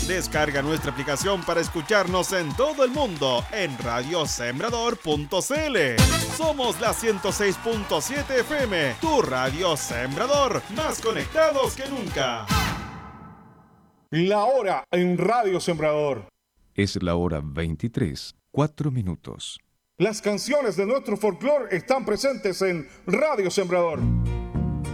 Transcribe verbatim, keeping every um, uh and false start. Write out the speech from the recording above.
Descarga nuestra aplicación para escucharnos en todo el mundo en radio sembrador punto c l. Somos la ciento seis punto siete F M, tu radio Sembrador, más conectados que nunca. La hora en Radio Sembrador. Es la hora veintitrés, cuatro minutos. Las canciones de nuestro folclore están presentes en Radio Sembrador.